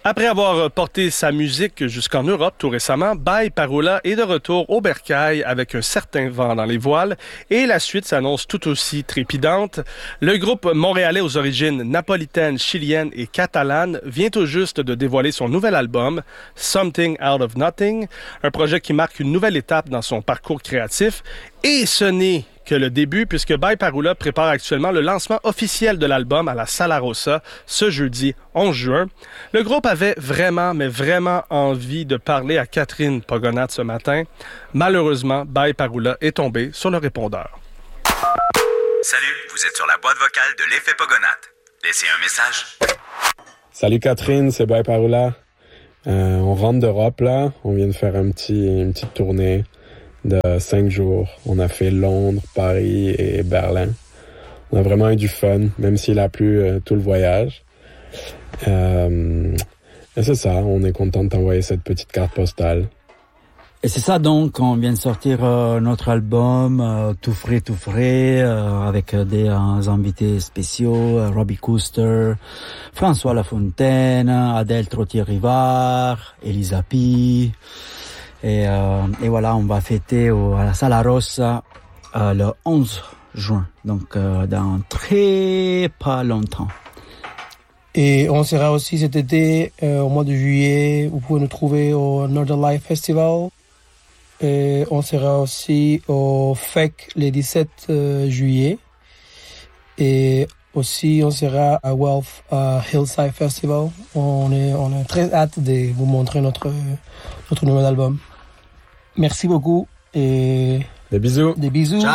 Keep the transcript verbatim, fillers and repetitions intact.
Après avoir porté sa musique jusqu'en Europe tout récemment, Bye Parola est de retour au bercail avec un certain vent dans les voiles et la suite s'annonce tout aussi trépidante. Le groupe montréalais aux origines napolitaines, chiliennes et catalanes vient tout juste de dévoiler son nouvel album, Something Out of Nothing, un projet qui marque une nouvelle étape dans son parcours créatif. Et ce n'est que le début, puisque Bye Parola prépare actuellement le lancement officiel de l'album à la Sala Rossa ce jeudi onze juin. Le groupe avait vraiment, mais vraiment envie de parler à Catherine Pogonat ce matin. Malheureusement, Bye Parola est tombé sur le répondeur. Salut, vous êtes sur la boîte vocale de l'effet Pogonat. Laissez un message. Salut Catherine, c'est Bye Parola. Euh, on rentre d'Europe là, on vient de faire un petit, une petite tournée de cinq jours. On a fait Londres, Paris et Berlin. On a vraiment eu du fun, même s'il a plu euh, tout le voyage. Euh, et c'est ça, on est content de t'envoyer cette petite carte postale. Et c'est ça donc, on vient de sortir euh, notre album euh, tout frais, tout frais, euh, avec euh, des euh, invités spéciaux, euh, Robbie Cooster, François Lafontaine, Adèle Trottier-Rivard, Elisa Pi. Et, euh, et voilà, on va fêter au, à la Sala Rossa euh, le onze juin, donc euh, dans très pas longtemps. Et on sera aussi cet été, euh, au mois de juillet, vous pouvez nous trouver au Northern Life Festival. Et on sera aussi au F E C le dix-sept euh, juillet. Et aussi, on sera à Wealth uh, Hillside Festival. On est, on a très hâte de vous montrer notre, notre nouvel album. Merci beaucoup et des bisous. Des bisous. Ciao.